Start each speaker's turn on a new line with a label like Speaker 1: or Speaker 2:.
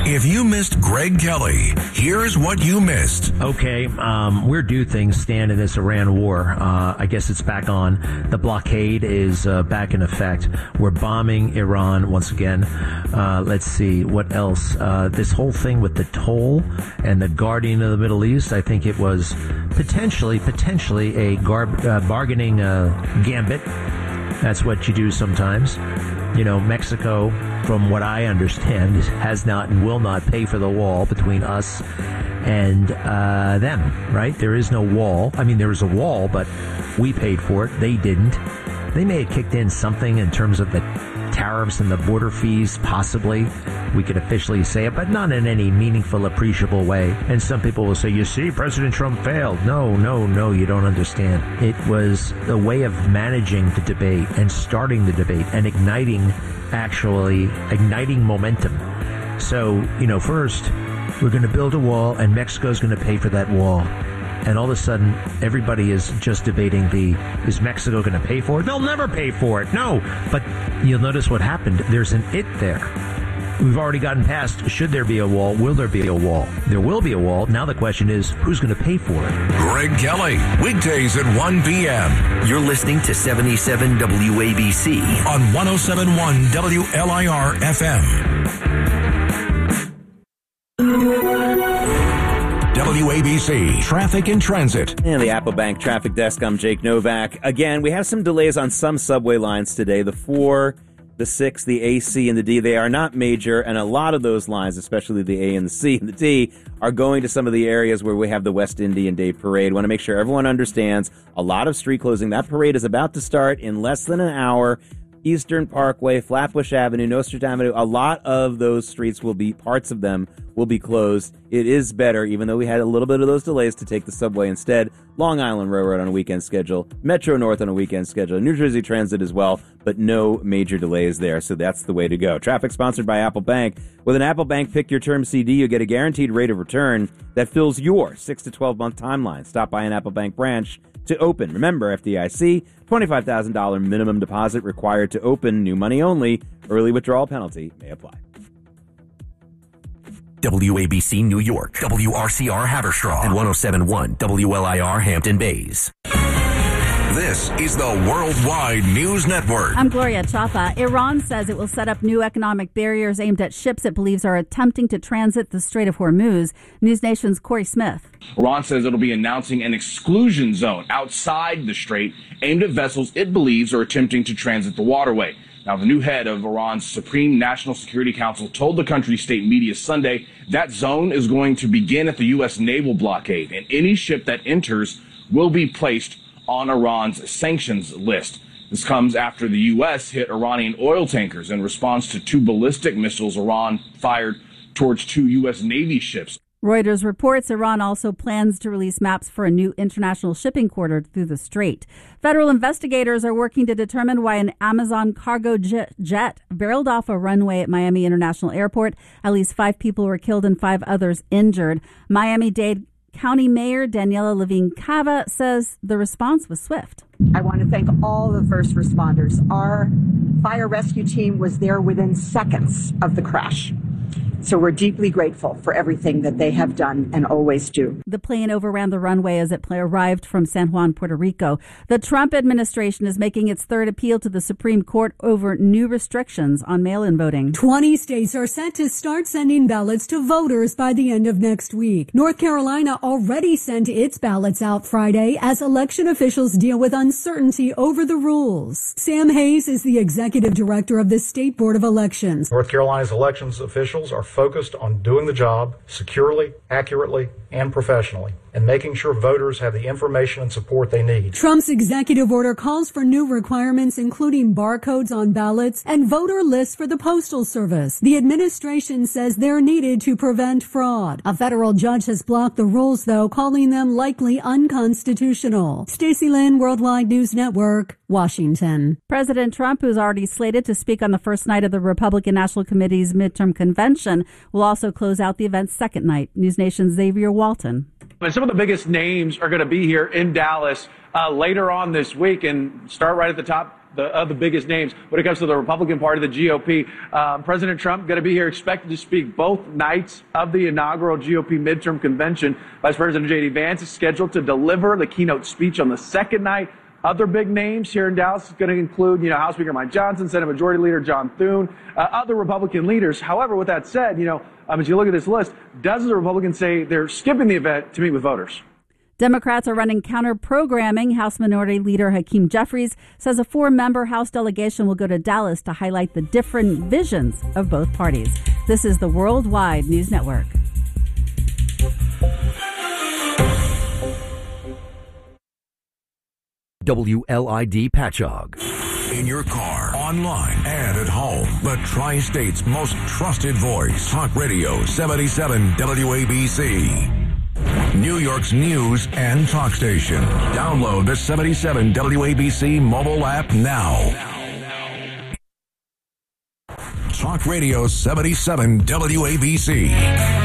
Speaker 1: If you missed Greg Kelly, here's what you missed.
Speaker 2: Okay, where do things stand in this Iran war? I guess it's back on. The blockade is back in effect. We're bombing Iran once again. Let's see, what else? This whole thing with the toll and the Guardian of the Middle East, I think it was potentially a bargaining gambit. That's what you do sometimes. You know, Mexico, from what I understand, has not and will not pay for the wall between us and them, right? There is no wall. I mean, there is a wall, but we paid for it. They didn't. They may have kicked in something in terms of the tariffs and the border fees, possibly. We could officially say it, but not in any meaningful, appreciable way. And some people will say, you see, President Trump failed. No, you don't understand. It was a way of managing the debate and starting the debate and igniting momentum. So, first, we're going to build a wall and Mexico's going to pay for that wall. And all of a sudden, everybody is just debating is Mexico going to pay for it? They'll never pay for it. No. But you'll notice what happened. There's an it there. We've already gotten past, should there be a wall? Will there be a wall? There will be a wall. Now the question is, who's going to pay for it?
Speaker 1: Greg Kelly, weekdays at 1 p.m.
Speaker 3: You're listening to 77 WABC
Speaker 1: on 107.1 WLIR FM. WABC Traffic and Transit.
Speaker 4: And the Apple Bank Traffic Desk, I'm Jake Novak. Again, we have some delays on some subway lines today. The 4, the 6, the A, C, and the D, they are not major, and a lot of those lines, especially the A and the C and the D, are going to some of the areas where we have the West Indian Day Parade. Want to make sure everyone understands a lot of street closing. That parade is about to start in less than an hour. Eastern Parkway, Flatbush Avenue, Nostrand Avenue, a lot of those streets parts of them will be closed. It is better, even though we had a little bit of those delays, to take the subway instead. Long Island Railroad on a weekend schedule, Metro North on a weekend schedule, New Jersey Transit as well, but no major delays there, so that's the way to go. Traffic sponsored by Apple Bank. With an Apple Bank Pick Your Term CD, you get a guaranteed rate of return that fills your 6 to 12-month timeline. Stop by an Apple Bank branch to open. Remember, FDIC, $25,000 minimum deposit required to open. New money only. Early withdrawal penalty may apply.
Speaker 3: WABC New York, WRCR Haverstraw, and 107.1 WLIR Hampton Bays.
Speaker 1: This is the Worldwide News Network.
Speaker 5: I'm Gloria Chapa. Iran says it will set up new economic barriers aimed at ships it believes are attempting to transit the Strait of Hormuz. News Nation's Corey Smith.
Speaker 6: Iran says it'll be announcing an exclusion zone outside the strait aimed at vessels it believes are attempting to transit the waterway. Now, the new head of Iran's Supreme National Security Council told the country's state media Sunday that zone is going to begin at the U.S. naval blockade, and any ship that enters will be placed on Iran's sanctions list. This comes after the U.S. hit Iranian oil tankers in response to 2 ballistic missiles Iran fired towards 2 U.S. Navy ships.
Speaker 5: Reuters reports Iran also plans to release maps for a new international shipping corridor through the strait. Federal investigators are working to determine why an Amazon cargo jet barreled off a runway at Miami International Airport. At least 5 people were killed and 5 others injured. Miami-Dade County Mayor Daniela Levine Cava says the response was swift.
Speaker 7: I want to thank all the first responders. Our fire rescue team was there within seconds of the crash. So we're deeply grateful for everything that they have done and always do.
Speaker 5: The plane overran the runway as it arrived from San Juan, Puerto Rico. The Trump administration is making its third appeal to the Supreme Court over new restrictions on mail-in voting.
Speaker 8: 20 states are set to start sending ballots to voters by the end of next week. North Carolina already sent its ballots out Friday as election officials deal with uncertainty over the rules. Sam Hayes is the executive director of the State Board of Elections.
Speaker 9: North Carolina's elections officials are focused on doing the job securely, accurately, and professionally, and making sure voters have the information and support they need.
Speaker 8: Trump's executive order calls for new requirements, including barcodes on ballots and voter lists for the Postal Service. The administration says they're needed to prevent fraud. A federal judge has blocked the rules, though, calling them likely unconstitutional. Stacey Lynn, Worldwide News Network, Washington.
Speaker 5: President Trump, who's already slated to speak on the first night of the Republican National Committee's midterm convention, will also close out the event's second night. News Nation's Xavier Walton.
Speaker 10: And some of the biggest names are going to be here in Dallas later on this week. And start right at the top. the biggest names when it comes to the Republican Party, the GOP. President Trump going to be here, expected to speak both nights of the inaugural GOP midterm convention. Vice President J.D. Vance is scheduled to deliver the keynote speech on the second night. Other big names here in Dallas is going to include, House Speaker Mike Johnson, Senate Majority Leader John Thune, other Republican leaders. However, with that said, as you look at this list, dozens of Republicans say they're skipping the event to meet with voters.
Speaker 5: Democrats are running counter-programming. House Minority Leader Hakeem Jeffries says a 4-member House delegation will go to Dallas to highlight the different visions of both parties. This is the Worldwide News Network.
Speaker 3: WLID Patchogue.
Speaker 1: In your car, online, and at home. The Tri-State's most trusted voice. Talk Radio 77 WABC. New York's news and talk station. Download the 77 WABC mobile app now. Talk Radio 77 WABC.